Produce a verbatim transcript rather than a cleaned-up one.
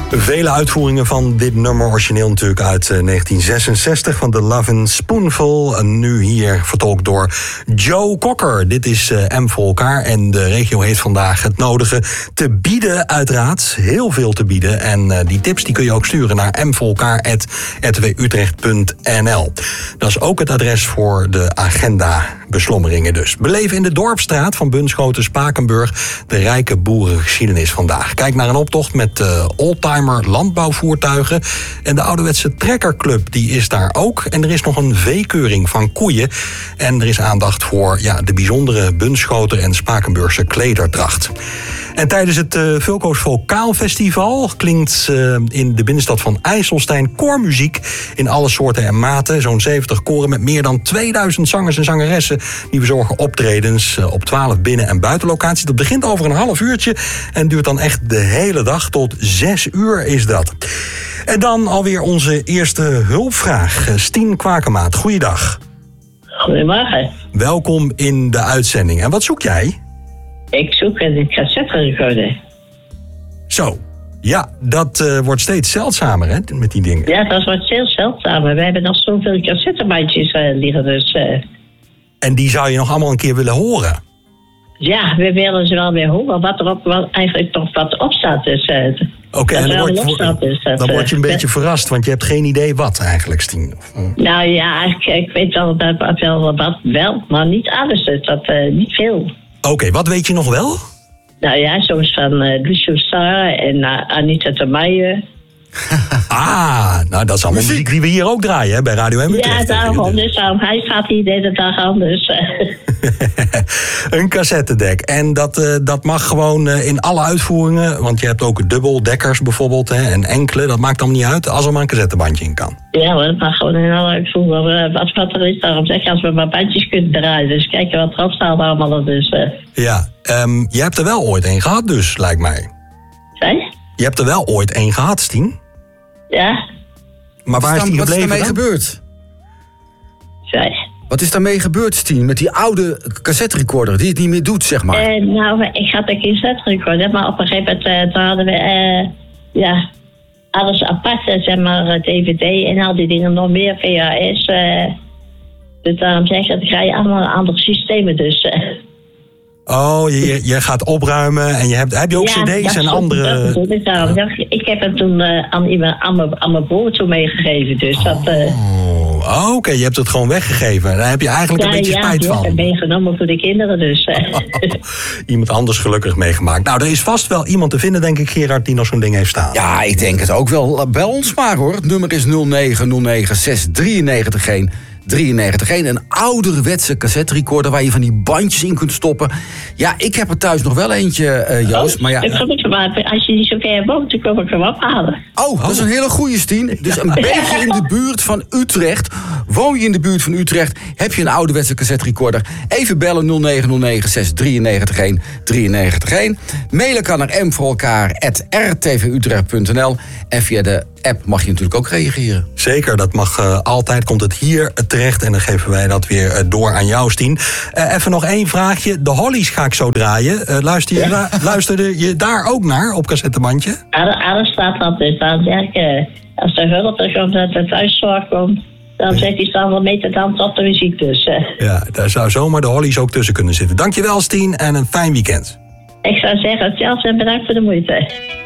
Vele uitvoeringen van dit nummer, origineel natuurlijk uit uh, negentien zesenzestig... van The Lovin' Spoonful. En nu hier vertolkt door Joe Cocker. Dit is uh, M voor elkaar en de regio heeft vandaag het nodige te bieden, uiteraard. Heel veel te bieden. En uh, die tips die kun je ook sturen naar m voor elkaar apenstaartje r t w utrecht punt n l. Dat is ook het adres voor de agenda-beslommeringen dus. Beleven in de Dorpsstraat van Bunschoten-Spakenburg de rijke boerengeschiedenis vandaag. Kijk naar een optocht met uh, oldtimer landbouwvoertuigen. En de ouderwetse trekkerclub die is daar ook. En er is nog een veekeuring van koeien. En er is aandacht voor ja, de bijzondere Bunschoter en Spakenburgse klederdracht. En tijdens het uh, Vulko's Vokaal Festival klinkt uh, in de binnenstad van IJsselstein koormuziek in alle soorten en maten. Zo'n zeventig koren met meer dan tweeduizend zangers en zangeressen. Die verzorgen optredens uh, op twaalf binnen- en buitenlocaties. Dat begint over een half uurtje en duurt dan echt de hele dag. Tot zes uur is dat. En dan alweer onze eerste hulpvraag. Stien Kwakemaat, goeiedag. Goedemorgen. Welkom in de uitzending. En wat zoek jij? Ik zoek een cassette-recorder. Zo, ja, dat uh, wordt steeds zeldzamer, hè, met die dingen. Ja, dat wordt heel zeldzamer. We hebben nog zoveel cassettebandjes uh, liggen, dus... Uh... En die zou je nog allemaal een keer willen horen? Ja, we willen ze wel weer horen, wat er op, wat eigenlijk toch wat op staat. Dus, uh, Oké, okay, en dan, word je, staat, dus dat, dan word je een uh, beetje uh, verrast, want je hebt geen idee wat eigenlijk, Stien. Nou ja, ik, ik weet wel, dat, wel wat wel, maar niet alles. Dat, uh, niet veel. Oké, okay, wat weet je nog wel? Nou ja, soms van uh, Lucio Starr en uh, Anita de Meijer. Ah, nou dat is allemaal muziek. muziek die we hier ook draaien, hè, bij Radio M Utrecht. Ja, daarom. Dus daarom. Hij gaat hier de hele dag aan, dus... Een cassettedek. En dat, uh, dat mag gewoon uh, in alle uitvoeringen, want je hebt ook dubbeldekkers bijvoorbeeld, hè, en enkele, dat maakt dan niet uit, als er maar een cassettebandje in kan. Ja, maar dat mag gewoon in alle uitvoeringen. Wat, wat er is, daarom zeg je, als we maar bandjes kunnen draaien. Dus kijken wat erop staat allemaal. Dus, uh... Ja, um, je hebt er wel ooit een gehad dus, lijkt mij. Zij? Je hebt er wel ooit een gehad, Stien? Ja. Maar waar is die gebleven? Wat is daarmee dan? gebeurd? Zij? Wat is daarmee gebeurd, Stien? Met die oude cassette-recorder die het niet meer doet, zeg maar. Uh, nou, ik had een cassette-recorder, maar op een gegeven moment uh, hadden we... Uh, ja, alles apart, zeg maar, D V D en al die dingen, nog meer V H S. Uh, dus daarom zeg ik, dat krijg je allemaal andere systemen, dus... Uh. Oh, je, je gaat opruimen en je hebt, heb je ook ja, cd's en andere... Dat ik, daarom, ja. ik heb hem toen uh, aan, aan, mijn, aan mijn broer toe meegegeven, dus oh. dat... Uh... Oh, oké, okay. Je hebt het gewoon weggegeven. Daar heb je eigenlijk ja, een beetje ja, spijt ja, van. Ja, ik ben meegenomen voor de kinderen, dus... Uh. Iemand anders gelukkig meegemaakt. Nou, er is vast wel iemand te vinden, denk ik, Gerard, die nog zo'n ding heeft staan. Ja, ik denk het ook wel. Bel ons maar, hoor. Het nummer is nul negen nul negen zes drie negen een. drieënnegentig één. Een ouderwetse cassette-recorder waar je van die bandjes in kunt stoppen. Ja, ik heb er thuis nog wel eentje, uh, Joost. Oh, maar ja, maar als je niet zo ver woont, dan kom ik hem ophalen. Oh, dat is een hele goeie, Stien. Dus een beetje in de buurt van Utrecht. Woon je in de buurt van Utrecht, heb je een ouderwetse cassette-recorder. Even bellen nul negen nul negen zes drie negen een. drieënnegentig één. Mailen kan naar m voor elkaar apenstaartje r t w utrecht punt n l. En via de app mag je natuurlijk ook reageren. Zeker, dat mag uh, altijd. Komt het hier terecht en dan geven wij dat weer uh, door aan jou, Stien. Uh, even nog één vraagje. De Hollies ga ik zo draaien. Uh, luister je, ja. lu- luisterde je daar ook naar op cassettebandje? Alles staat dat dus. Dan zeg ik, uh, als de hulp er komt, dat de thuiszorg komt, dan zegt hij staan wel mee te dansen op de muziek dus. Uh. Ja, daar zou zomaar de Hollies ook tussen kunnen zitten. Dankjewel, Stien, en een fijn weekend. Ik zou zeggen, hetzelfde en bedankt voor de moeite.